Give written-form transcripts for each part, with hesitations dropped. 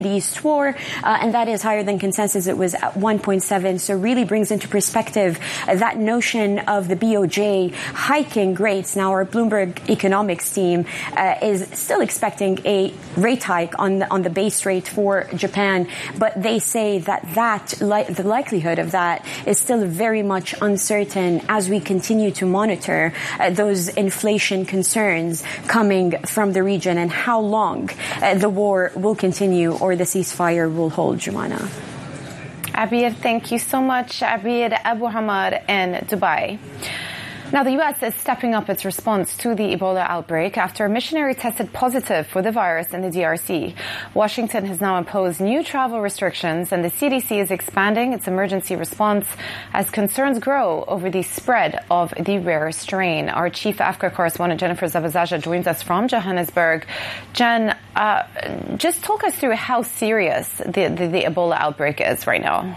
East war, and that is higher than consensus. It was at 1.7, so really brings into perspective that notion of the BOJ hiking rates. Now, our Bloomberg economics team is still expecting a rate hike on the base rate for Japan, but they say that the likelihood of that is still very much uncertain as we continue to monitor those inflation concerns coming from the region and how long the war will continue or the ceasefire will hold, Jumana. Abir, thank you so much. Abir Abu Hamad in Dubai. Now, the U.S. is stepping up its response to the Ebola outbreak after a missionary tested positive for the virus in the DRC. Washington has now imposed new travel restrictions, and the CDC is expanding its emergency response as concerns grow over the spread of the rare strain. Our chief Africa correspondent, Jennifer Zabazaja, joins us from Johannesburg. Jen, just talk us through how serious the Ebola outbreak is right now.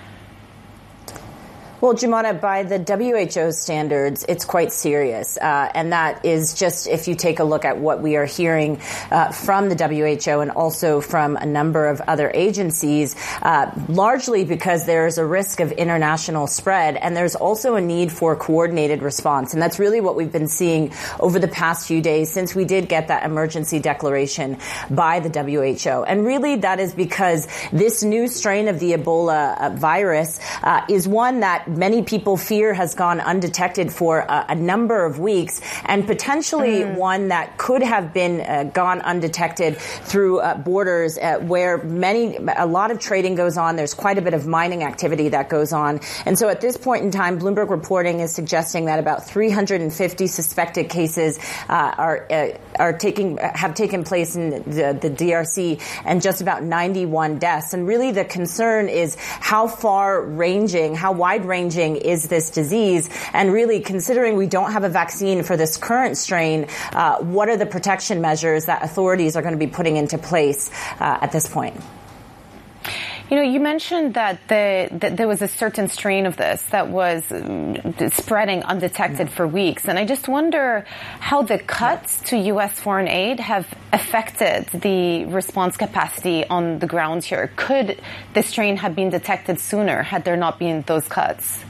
Well, Jumana, by the WHO standards, it's quite serious. And that is just if you take a look at what we are hearing from the WHO and also from a number of other agencies, largely because there is a risk of international spread. And there's also a need for coordinated response. And that's really what we've been seeing over the past few days since we did get that emergency declaration by the WHO. And really that is because this new strain of the Ebola virus is one that many people fear has gone undetected for a number of weeks, and potentially one that could have been gone undetected through borders where a lot of trading goes on. There's quite a bit of mining activity that goes on. And so at this point in time, Bloomberg reporting is suggesting that about 350 suspected cases have taken place in the DRC and just about 91 deaths. And really the concern is how wide-ranging is this disease, and really considering we don't have a vaccine for this current strain, what are the protection measures that authorities are going to be putting into place at this point? You know, you mentioned that there was a certain strain of this that was spreading undetected for weeks. And I just wonder how the cuts to U.S. foreign aid have affected the response capacity on the ground here. Could the strain have been detected sooner had there not been those cuts?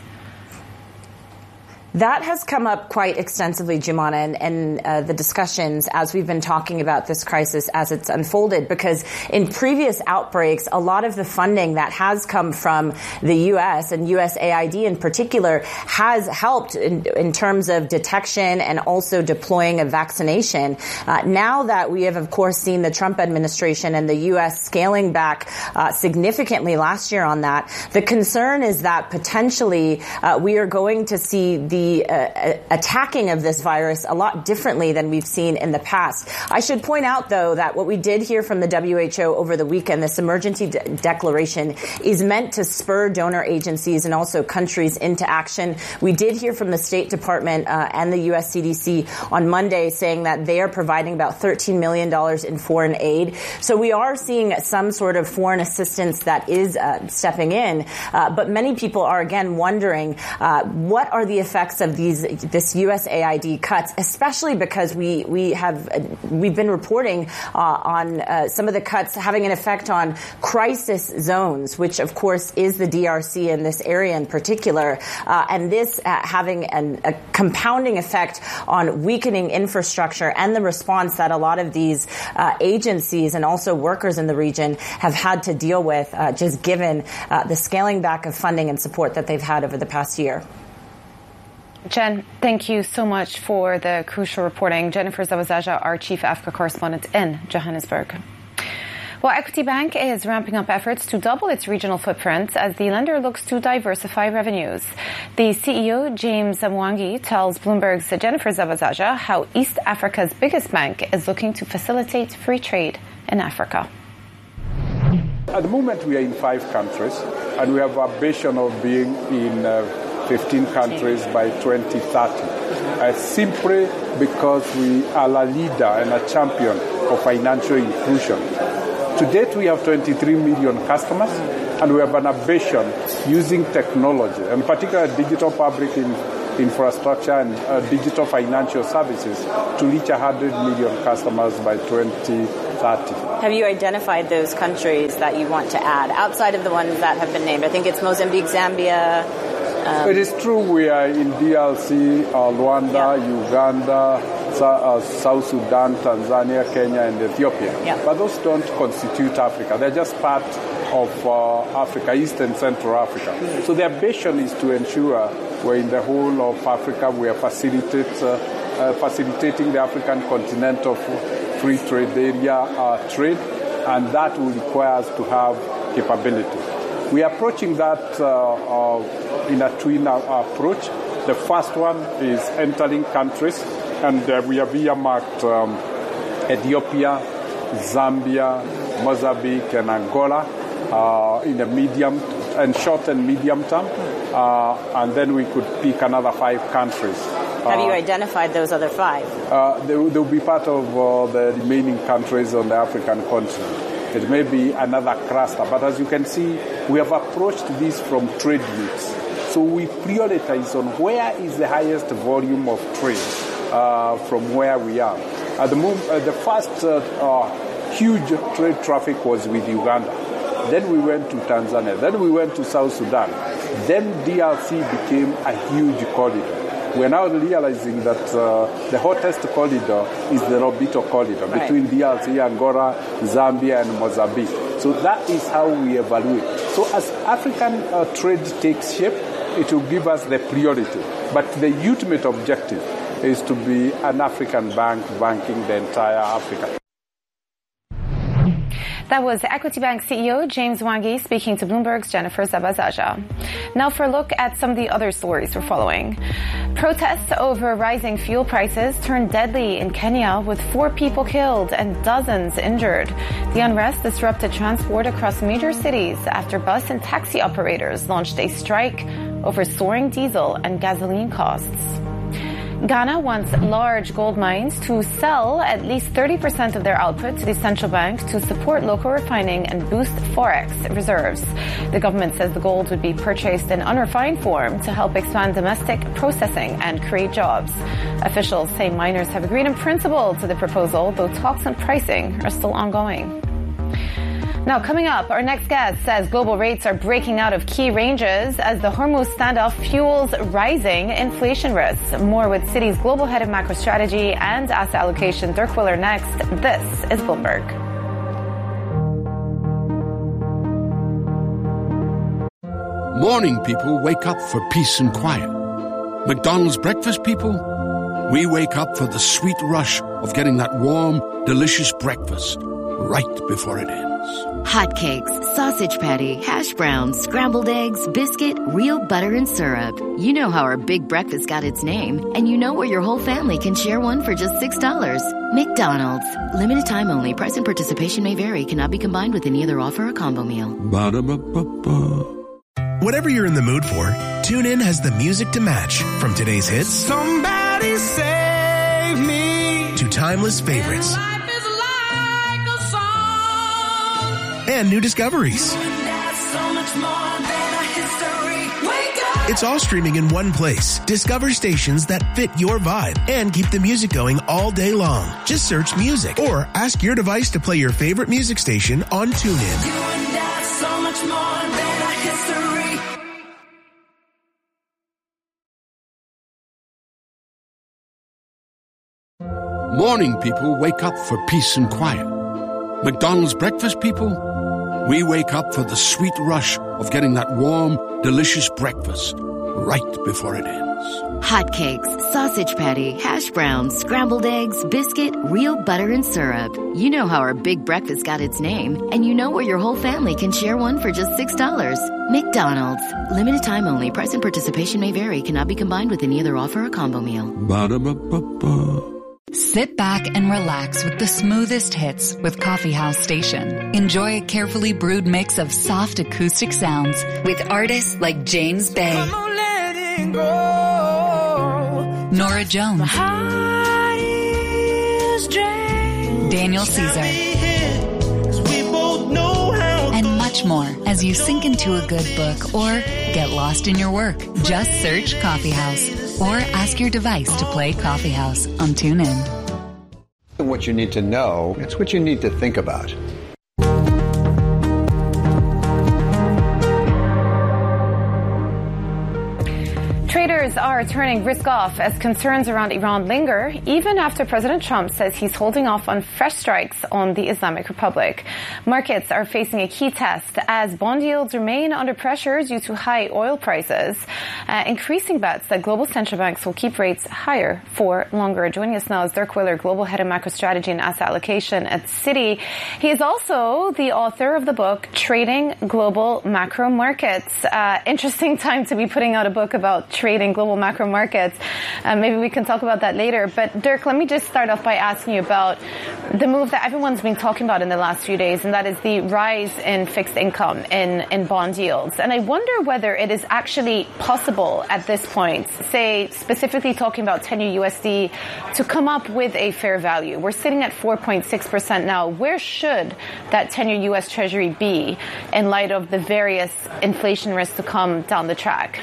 That has come up quite extensively, Jumana, and the discussions as we've been talking about this crisis as it's unfolded, because in previous outbreaks, a lot of the funding that has come from the U.S. and USAID in particular has helped in terms of detection and also deploying a vaccination. Now that we have, of course, seen the Trump administration and the U.S. scaling back significantly last year on that, the concern is that potentially we are going to see the attacking of this virus a lot differently than we've seen in the past. I should point out, though, that what we did hear from the WHO over the weekend, this emergency declaration, is meant to spur donor agencies and also countries into action. We did hear from the State Department and the U.S. CDC on Monday saying that they are providing about $13 million in foreign aid. So we are seeing some sort of foreign assistance that is stepping in. But many people are, again, wondering what are the effects of this USAID cuts, especially because we've been reporting on some of the cuts having an effect on crisis zones, which of course is the DRC in this area in particular, and this having a compounding effect on weakening infrastructure and the response that a lot of these agencies and also workers in the region have had to deal with, just given the scaling back of funding and support that they've had over the past year. Jen, thank you so much for the crucial reporting. Jennifer Zabazaja, our chief Africa correspondent in Johannesburg. Well, Equity Bank is ramping up efforts to double its regional footprint as the lender looks to diversify revenues. The CEO, James Mwangi, tells Bloomberg's Jennifer Zabazaja how East Africa's biggest bank is looking to facilitate free trade in Africa. At the moment, we are in 5 countries, and we have a ambition of being in 15 countries by 2030, simply because we are a leader and a champion of financial inclusion. To date, we have 23 million customers, and we have an ambition using technology, and particularly digital public infrastructure and digital financial services, to reach 100 million customers by 2030. 2030. Have you identified those countries that you want to add outside of the ones that have been named? I think it's Mozambique, Zambia. It is true we are in DRC, Rwanda, Uganda, South Sudan, Tanzania, Kenya, and Ethiopia. Yeah. But those don't constitute Africa. They're just part of Africa, East and Central Africa. Mm-hmm. So the ambition is to ensure we're in the whole of Africa. We are facilitating the African continental free trade area trade, and that will require us to have capability. We are approaching that in a twin approach. The first one is entering countries, and we have earmarked Ethiopia, Zambia, Mozambique, and Angola in the medium and short and medium term, and then we could pick another 5 countries. Have you identified those other 5? They will be part of the remaining countries on the African continent. It may be another cluster, but as you can see, we have approached this from trade routes. So we prioritize on where is the highest volume of trade from where we are. At the moment, the first huge trade traffic was with Uganda. Then we went to Tanzania. Then we went to South Sudan. Then DRC became a huge corridor. We're now realizing that the hottest corridor is the Lobito corridor between DRC, Angola, Zambia, and Mozambique. So that is how we evaluate. So as African trade takes shape, it will give us the priority. But the ultimate objective is to be an African bank banking the entire Africa. That was Equity Bank CEO James Mwangi speaking to Bloomberg's Jennifer Zabazaja. Now for a look at some of the other stories we're following. Protests over rising fuel prices turned deadly in Kenya with 4 people killed and dozens injured. The unrest disrupted transport across major cities after bus and taxi operators launched a strike over soaring diesel and gasoline costs. Ghana wants large gold mines to sell at least 30% of their output to the central bank to support local refining and boost forex reserves. The government says the gold would be purchased in unrefined form to help expand domestic processing and create jobs. Officials say miners have agreed in principle to the proposal, though talks on pricing are still ongoing. Now, coming up, our next guest says global rates are breaking out of key ranges as the Hormuz standoff fuels rising inflation risks. More with Citi's global head of macro strategy and asset allocation, Dirk Willer, next. This is Bloomberg. Morning people wake up for peace and quiet. McDonald's breakfast people, we wake up for the sweet rush of getting that warm, delicious breakfast right before it ends. Hotcakes, sausage patty, hash browns, scrambled eggs, biscuit, real butter and syrup. You know how our big breakfast got its name, and you know where your whole family can share one for just $6. McDonald's. Limited time only. Price and participation may vary. Cannot be combined with any other offer or combo meal. Ba-da-ba-ba-ba. Whatever you're in the mood for, TuneIn has the music to match. From today's hits, Somebody Save Me, to timeless favorites. And new discoveries. It's all streaming in one place. Discover stations that fit your vibe and keep the music going all day long. Just search music or ask your device to play your favorite music station on TuneIn. Morning people wake up for peace and quiet. McDonald's breakfast people, we wake up for the sweet rush of getting that warm, delicious breakfast right before it ends. Hotcakes, sausage patty, hash browns, scrambled eggs, biscuit, real butter and syrup. You know how our big breakfast got its name, and you know where your whole family can share one for just $6. McDonald's. Limited time only. Price and participation may vary. Cannot be combined with any other offer or combo meal. Ba-da-ba-ba-ba. Sit back and relax with the smoothest hits with Coffee House Station. Enjoy a carefully brewed mix of soft acoustic sounds with artists like James Bay, Nora Jones, Daniel Caesar, and much more as you sink into a good book or get lost in your work. Just search Coffee House or ask your device to play Coffee House on TuneIn. what you need to know. It's what you need to think about. Traders are turning risk off as concerns around Iran linger, even after President Trump says he's holding off on fresh strikes on the Islamic Republic. Markets are facing a key test as bond yields remain under pressure due to high oil prices, increasing bets that global central banks will keep rates higher for longer. Joining us now is Dirk Willer, Global Head of Macro Strategy and Asset Allocation at Citi. He is also the author of the book, Trading Global Macro Markets. Interesting time to be putting out a book about trading global macro markets. Maybe we can talk about that later. But Dirk, let me just start off by asking you about the move that everyone's been talking about in the last few days, and that is the rise in fixed income in bond yields. And I wonder whether it is actually possible at this point, say specifically talking about 10-year USD, to come up with a fair value. We're sitting at 4.6% now. Where should that 10-year US Treasury be in light of the various inflation risks to come down the track?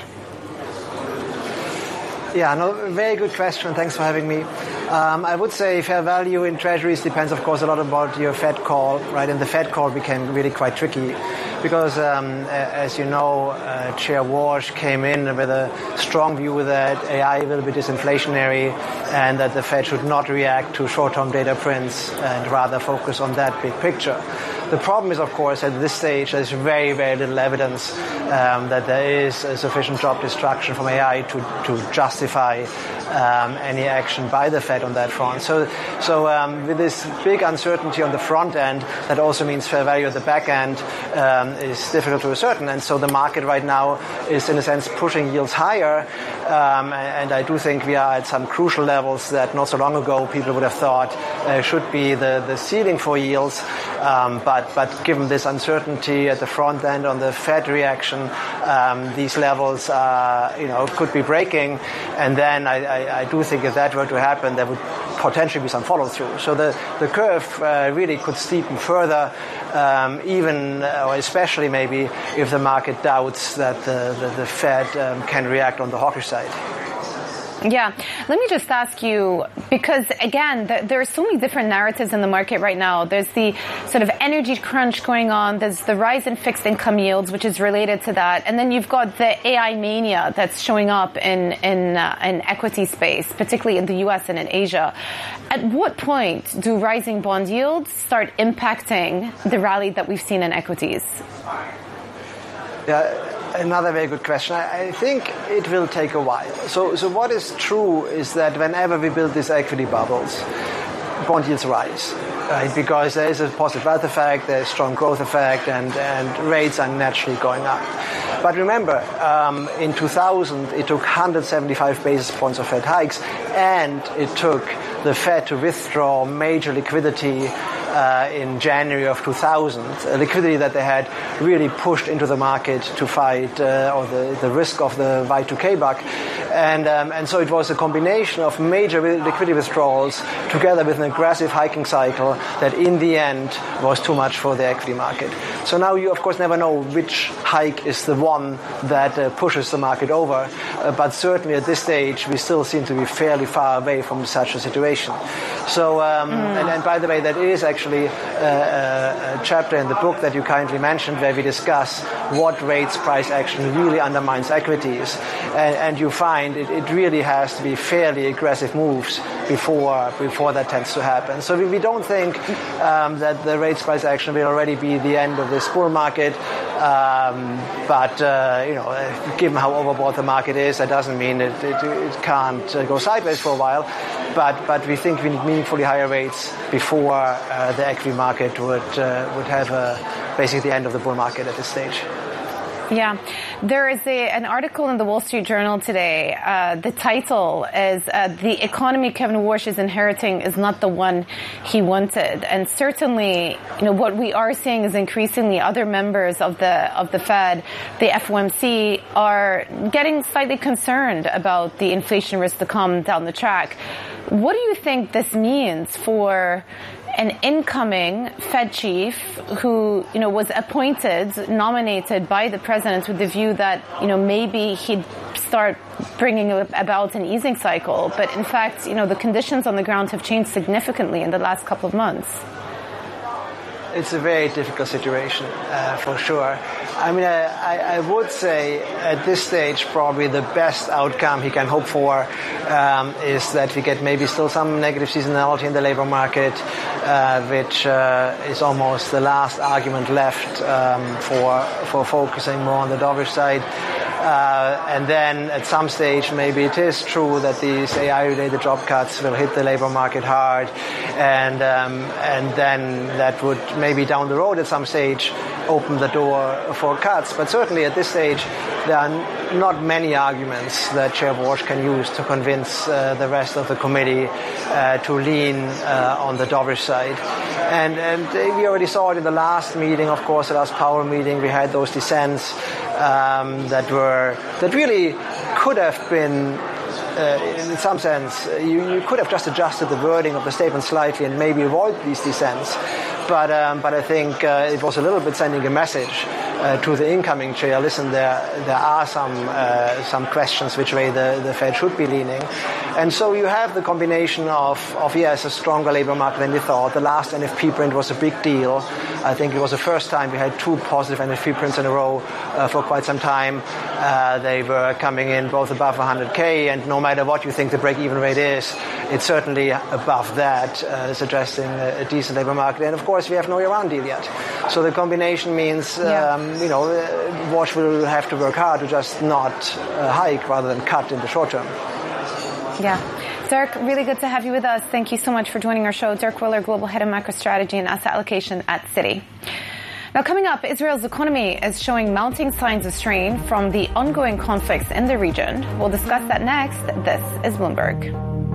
Yeah, no, very good question. Thanks for having me. I would say fair value in treasuries depends, of course, a lot about your Fed call, right? And the Fed call became really quite tricky because, as you know, Chair Walsh came in with a strong view that AI will be disinflationary and that the Fed should not react to short-term data prints and rather focus on that big picture. The problem is, of course, at this stage, there's very, very little evidence that there is a sufficient job destruction from AI to justify any action by the Fed on that front. So with this big uncertainty on the front end, that also means fair value at the back end is difficult to ascertain. And so the market right now is, in a sense, pushing yields higher. And I do think we are at some crucial levels that not so long ago people would have thought should be the ceiling for yields. But given this uncertainty at the front end on the Fed reaction, these levels could be breaking. And then I do think if that were to happen, there would potentially be some follow-through. So the curve really could steepen further, even or especially maybe if the market doubts that the Fed can react on the hawkish side. Yeah. Let me just ask you, because again, there are so many different narratives in the market right now. There's the sort of energy crunch going on. There's the rise in fixed income yields, which is related to that. And then you've got the AI mania that's showing up in equity space, particularly in the US and in Asia. At what point do rising bond yields start impacting the rally that we've seen in equities? Yeah. Another very good question. I think it will take a while. So what is true is that whenever we build these equity bubbles, bond yields rise, right? Because there is a positive wealth effect, there's a strong growth effect, and rates are naturally going up. But remember, in 2000, it took 175 basis points of Fed hikes, and it took the Fed to withdraw major liquidity in January of 2000, liquidity that they had really pushed into the market to fight or the risk of the Y2K bug. And so it was a combination of major liquidity withdrawals together with an aggressive hiking cycle that in the end was too much for the equity market. So now you, of course, never know which hike is the one that pushes the market over. But certainly at this stage, we still seem to be fairly far away from such a situation. So, and by the way, that is actually a chapter in the book that you kindly mentioned where we discuss what rates price action really undermines equities. And you find it really has to be fairly aggressive moves before that tends to happen. So we don't think that the rates price action will already be the end of this bull market. But given how overbought the market is, that doesn't mean it can't go sideways for a while. But we think we need meaningfully higher rates before the equity market would have basically the end of the bull market at this stage. Yeah. There is an article in the Wall Street Journal today. The title is The Economy Kevin Warsh is Inheriting is Not the One He Wanted. And certainly, what we are seeing is increasingly other members of the Fed, the FOMC, are getting slightly concerned about the inflation risk to come down the track. What do you think this means for an incoming Fed chief who, was nominated by the president with the view that, maybe he'd start bringing about an easing cycle. But in fact, the conditions on the ground have changed significantly in the last couple of months. It's a very difficult situation, for sure. I mean, I would say at this stage probably the best outcome he can hope for is that we get maybe still some negative seasonality in the labor market, which is almost the last argument left for focusing more on the dovish side. And then at some stage, maybe it is true that these AI-related job cuts will hit the labor market hard, and then that would maybe down the road at some stage open the door for cuts. But certainly at this stage, there are not many arguments that Chair Walsh can use to convince the rest of the committee to lean on the dovish side. And we already saw it in the last meeting, of course, the last Powell meeting. We had those dissents that really could have been, in some sense, you could have just adjusted the wording of the statement slightly and maybe avoid these dissents. But I think it was a little bit sending a message to the incoming chair. Listen, there are some questions which way the Fed should be leaning. And so you have the combination of yes, a stronger labor market than we thought. The last NFP print was a big deal. I think it was the first time we had two positive NFP prints in a row for quite some time. They were coming in both above 100K, and no matter what you think the break-even rate is, it's certainly above that, suggesting a decent labor market. And of course, we have no Iran deal yet. So the combination means, Walsh will have to work hard to just not hike rather than cut in the short term. Yeah. Dirk, really good to have you with us. Thank you so much for joining our show. Dirk Willer, Global Head of Macro Strategy and Asset Allocation at Citi. Now, coming up, Israel's economy is showing mounting signs of strain from the ongoing conflicts in the region. We'll discuss that next. This is Bloomberg.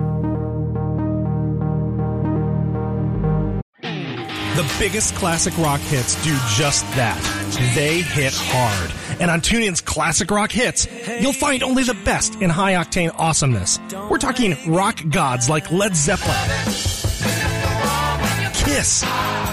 The biggest classic rock hits do just that. They hit hard. And on TuneIn's Classic Rock Hits, you'll find only the best in high-octane awesomeness. We're talking rock gods like Led Zeppelin, Kiss,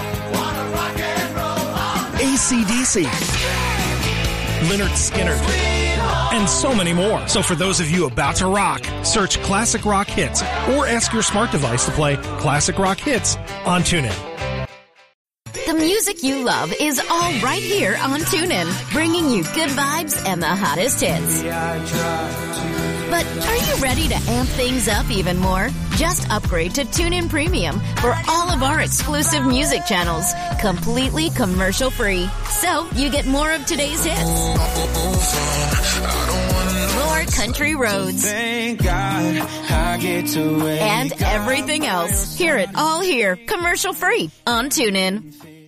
AC/DC, Lynyrd Skynyrd, and so many more. So for those of you about to rock, search Classic Rock Hits or ask your smart device to play Classic Rock Hits on TuneIn. The music you love is all right here on TuneIn, bringing you good vibes and the hottest hits. But are you ready to amp things up even more? Just upgrade to TuneIn Premium for all of our exclusive music channels, completely commercial-free. So you get more of today's hits, more country roads, Thank God I get to and everything else. Hear it all here, commercial-free on TuneIn.